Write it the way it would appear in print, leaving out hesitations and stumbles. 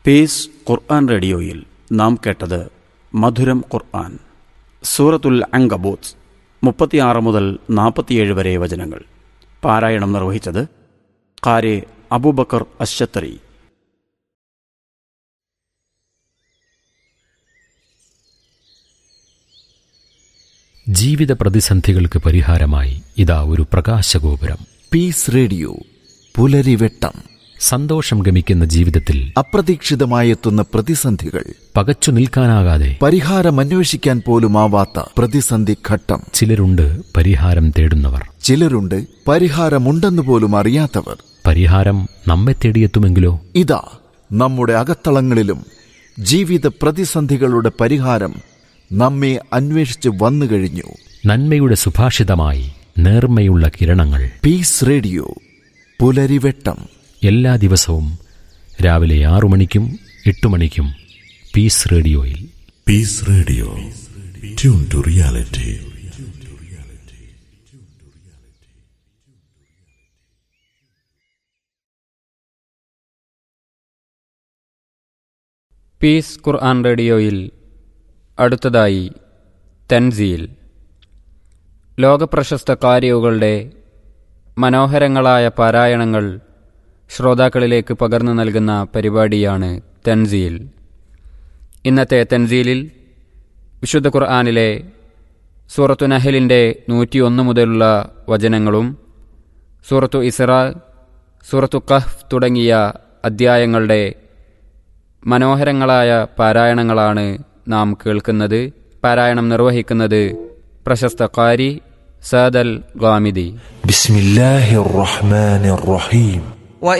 Piece ഖുർആൻ റേഡിയോയിൽ നാം കേട്ടത് മധുരം ഖുർആൻ, സൂറത്തുൽ അങ്കബൂത്ത് 36 മുതൽ 47 വരെ വചനങ്ങൾ. പാരായണം നിർവഹിച്ചത് ഖാരി അബൂബക്കർ അശ്ശത്തരി. ജീവിത പ്രതിസന്ധികൾക്ക് പരിഹാരമായി ഇതാ ഒരു പ്രകാശഗോപുരം. പീസ് റേഡിയോ പുലരിവെട്ടം. സന്തോഷം ഗമിക്കുന്ന ജീവിതത്തിൽ അപ്രതീക്ഷിതമായെത്തുന്ന പ്രതിസന്ധികൾ, പകച്ചു നിൽക്കാനാകാതെ പരിഹാരമന്വേഷിക്കാൻ പോലുമാവാത്ത പ്രതിസന്ധി ഘട്ടം. ചിലരുണ്ട് പരിഹാരം തേടുന്നവർ, ചിലരുണ്ട് പരിഹാരമുണ്ടെന്ന് പോലും അറിയാത്തവർ. പരിഹാരം നമ്മെ തേടിയെത്തുമെങ്കിലോ? ഇതാ നമ്മുടെ അകത്തളങ്ങളിലും ജീവിത പ്രതിസന്ധികളുടെ പരിഹാരം നമ്മെ അന്വേഷിച്ച് വന്നു കഴിഞ്ഞു. നന്മയുടെ സുഭാഷിതമായി നേർമ്മയുള്ള കിരണങ്ങൾ. പീസ് റേഡിയോ പുലരിവെട്ടം. എല്ലാ ദിവസവും രാവിലെ 6 മണിക്കും 8 മണിക്കും പീസ് റേഡിയോയിൽ. Piece radio, tune to reality. Piece ഖുർആൻ റേഡിയോയിൽ അടുത്തതായി തൻസീൽ. ലോകപ്രശസ്ത കാരികളുടെ മനോഹരങ്ങളായ പാരായണങ്ങൾ ശ്രോതാക്കളിലേക്ക് പകർന്നു നൽകുന്ന പരിപാടിയാണ് തൻസീൽ. ഇന്നത്തെ തൻസീലിൽ വിശുദ്ധ ഖുർആനിലെ സൂറത്തു നഹലിൻ്റെ 101 മുതലുള്ള വചനങ്ങളും സൂറത്തു ഇസ്രാ, സൂറത്തു കഹ്ഫ് തുടങ്ങിയ അദ്ധ്യായങ്ങളുടെ മനോഹരങ്ങളായ പാരായണങ്ങളാണ് നാം കേൾക്കുന്നത്. പാരായണം നിർവഹിക്കുന്നത് പ്രശസ്ത ഖാരി സഅദ് അൽ ഗാമിദി. ബിസ്മില്ലാഹിർ റഹ്മാനിർ റഹീം.